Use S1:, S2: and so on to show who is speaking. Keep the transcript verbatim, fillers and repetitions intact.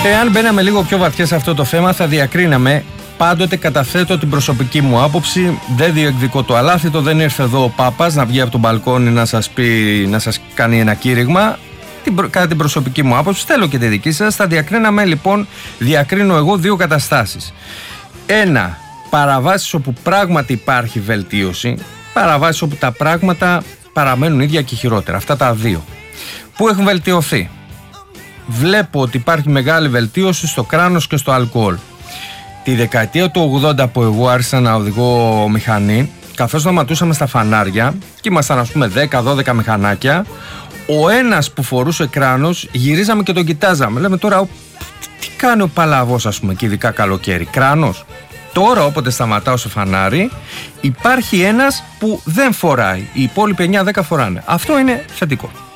S1: Εάν μπαίναμε λίγο πιο βαθιά σε αυτό το θέμα, θα διακρίναμε. Πάντοτε καταθέτω την προσωπική μου άποψη. Δεν διεκδικώ το αλάθητο. Δεν ήρθε εδώ ο Πάπας να βγει από τον μπαλκόνι να σας πει, να σας κάνει ένα κήρυγμα. Την, κατά την προσωπική μου άποψη, θέλω και τη δική σας. Θα διακρίναμε λοιπόν, διακρίνω εγώ δύο καταστάσεις. Ένα, παραβάσεις όπου πράγματι υπάρχει βελτίωση. Παραβάσεις όπου τα πράγματα παραμένουν ίδια και χειρότερα. Αυτά τα δύο. Πού έχουν βελτιωθεί? Βλέπω ότι υπάρχει μεγάλη βελτίωση στο κράνος και στο αλκοόλ. Τη δεκαετία του ογδόντα που εγώ άρχισα να οδηγώ μηχανή, καθώς σταματούσαμε στα φανάρια και ήμασταν ας πούμε δέκα δώδεκα μηχανάκια, ο ένας που φορούσε κράνος γυρίζαμε και τον κοιτάζαμε. Λέμε τώρα, τι κάνει ο παλαβός ας πούμε και ειδικά καλοκαίρι, κράνος? Τώρα όποτε σταματάω σε φανάρι υπάρχει ένας που δεν φοράει, οι υπόλοιποι εννιά δέκα φοράνε. Αυτό είναι θετικό.